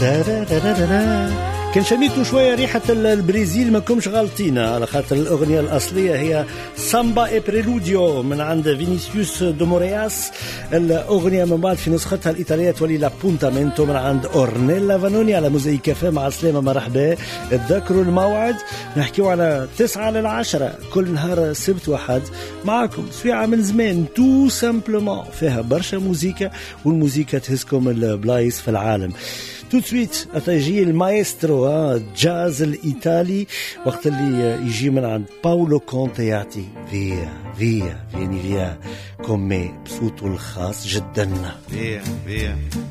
كان شميتوا شوية ريحة البرازيل ما كمش غالطين، على خاطر الأغنية الأصلية هي سامبا إي بريلوديو من عند فينيسيوس دو مورياس. الأغنية من بعد في نسختها الإيطالية تولي لا بونتامنتو من عند أورنيلا فانوني على موزايك كافيه. مع السلامة، مرحبا. تذكروا الموعد، نحكيو على 9 ل10 كل نهار سبت واحد معاكم سويعة من زمان تو سامبلومون فيها برشا موزيكا، والموزيكا تهزكم البلايص في العالم. تو سويت أتجي المايسترو جاز الإيطالي وقت اللي يجي من عند باولو كونتي يعطي فيا كومي بصوته الخاص جدا. فيا